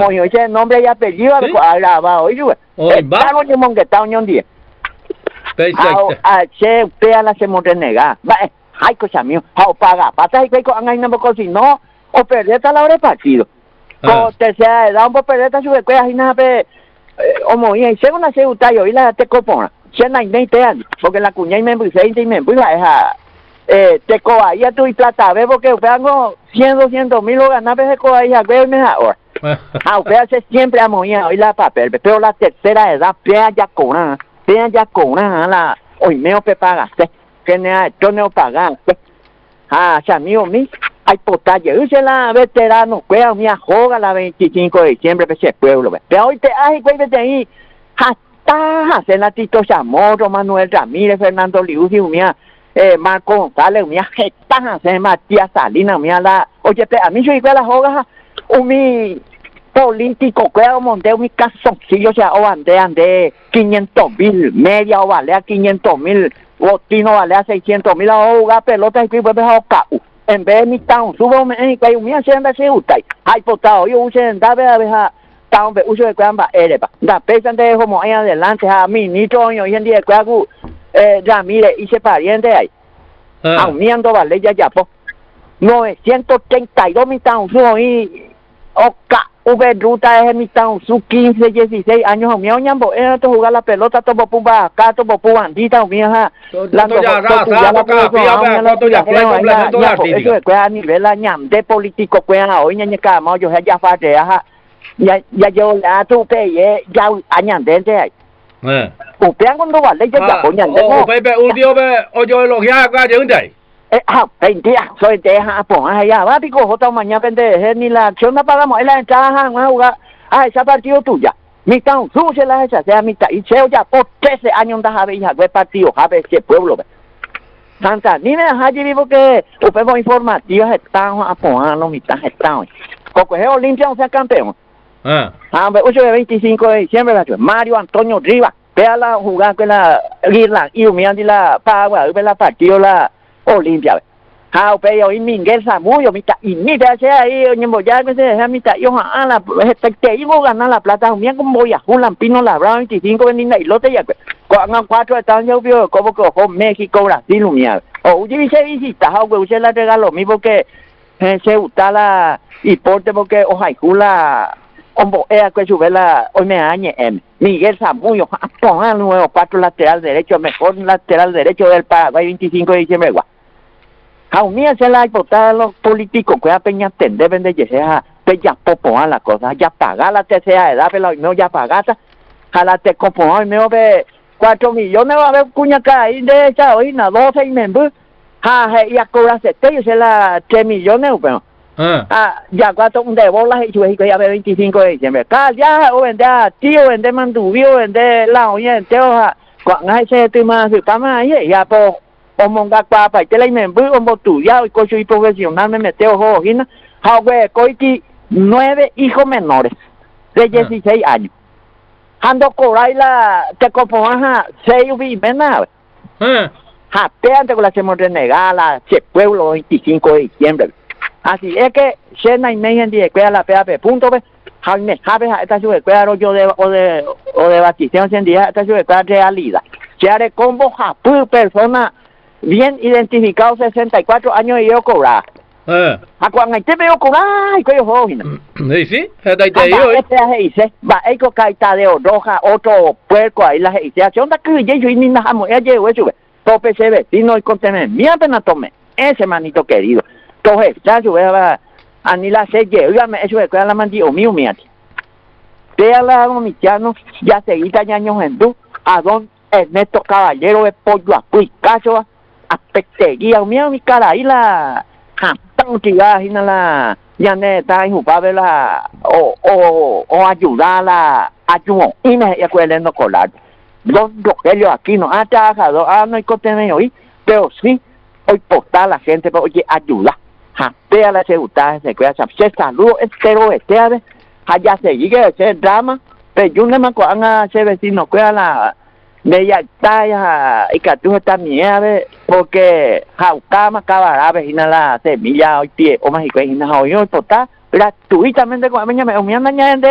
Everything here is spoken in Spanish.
como yo ese nombre y apellido, ¿Sí? alaba hoy, yo. Está con un que está un día. A che, usted a la se montenega. Ay, cosa mío, a paga, pata y que con ay no si no, o perdeta la hora de partido. Como te sea, da un poco perdeta su que ahí nada pe como y según la se gusta yo y la te copona. Se na ni te porque la cuña y me puse y me puse esa te coa ya tu y plata, ve porque vengo 100, 200,000 lo ganas de coa y a ver me ahora. A usted hace siempre a moía hoy la papel, pero la tercera edad pea ya con la hoy me pe pagaste, que yo no pagaste. Amigo mío, hay potaje, use la veterano, cuea mi joga la 25 de diciembre de ese pueblo, pero hoy te ay güey de ahí, hasta Senatito Chamorro, Manuel Ramírez, Fernando Liuzzi, mía Marco González, mía Getaja, Matías Salinas, mía la, oye, a mí yo igual la joga, mi político, que monté mi calzoncillo, o sea, o ande 500,000, media o vale a 500,000, botino vale a 600,000, o jugar pelota y pues a KU. En vez de mi town, subo en que un día siempre se gusta. Hay potado, yo uso en David a veces town, uso de cuamba, erepa. Da pesan de como ahí adelante, a mí, ni toño, hoy en día, cuagu, Ramírez, hice pariente ahí. Aumiendo vale ya, pues. 932 mi town, subo y, V ruta es mi town, su 15, 16 años, mío, ñambo, era to jugar la pelota, topo pumba, acá, topo pubandita, mía, la eso es a nivel de político, hoy ñañeca, yo ya fate, ya yo la tupe, ya añandente ahí. Usted cuando vale, ya poñande. Pepe, un tío, yo elogiaba acá, de un day. Soy de Japón, allá va, pico, jota mañana pende, ni la acción no pagamos, la entrada a jugar a ese partido tuya. Mi town, suce la esa, sea mitad, y se ya por 13 años da jabe, hija, partido, jabe, ese pueblo, Santa, ni me deja allí porque usted fue informativo, están apoyando, mitad, están. Coco es Olimpia, o sea, campeón. Uso de 25 de diciembre, Mario Antonio Rivas, vea la jugar con la Irlanda, y humillando la Pagua, ve la partido, la Olimpia. Pero hoy Miguel Zamudio, y mira, ahí, ya me se deja mitad, yo la te iba a ganar la plata, mira como voy a Julan Pino Labrado 25 venida y lote ya, con 4 están yo vio como que ojo México, Brasil, mira. O se visita, usted la regaló mismo que se gusta la importe porque ojalá Jula que sube la hoy me añe Miguel Zamudio, pongan nuevo 4 lateral derecho, mejor lateral derecho del Paraguay 25 de diciembre. Mía se la hipotada los políticos que apenas deben de llegar ya popoan la cosa, ya pagar la tercera edad, pero no ya pagata, jala te componer me ve 4 millones va a haber cuña ahí de esa hoy, 12 y membros, ya cobra 7 y se la 3 millones, pero ya cuatro un de bolas y su hijo ya ve 25 de diciembre. Ya o vende a tío, vende mandubio, vende la oye, entero, cuando hay ese tema de cama ahí, ya por monga papa, y te la inmenbu, como tú, ya hoy cocho y profesional me meteo jojina, coiti 9 hijos menores de 16 años. Ando coray la, te componen 6 y menos. Antes con la se renegada, se pueblo 25 de diciembre. Así es que cena y media en día que la PAP punto ve Jaime Javes esta su escuela yo de o de batición en día esta su escuela realidad se haré combo japu persona bien identificado 64 años y yo cobrar a cuando te veo cobrar y que yo joven sí te digo dice va eco caita de roja otro puerco ahí la dice onda que yo y ni nada mo ya llevo eso tope se vecino y contener mira pena tome ese manito querido. Entonces, ya yo voy a ni la sé, yo eso es la mandío mío, mía. Vea la dominicano, ya seguida años en du, a don Ernesto Caballero de Pollo a Cacho, a Pectería, mira mi cara ahí la, tan tigada, la, ya neta, y jugaba la, o ayudarla, ayudó, y me acuerdo no colar. Don Rogelio aquí no ha trabajado, no hay contenido hoy, pero sí, hoy postar la gente, pero oye, ayuda. Vea la seguridad, se cuida, se saludo, espero allá se llegue ese drama, pero yo no me acuerdo a ese vecino, cuida la media talla y que tú estás mierda, porque jaucama cabará, vecina la semilla, hoy pie, o más y que hoy postar gratuitamente con la mañana,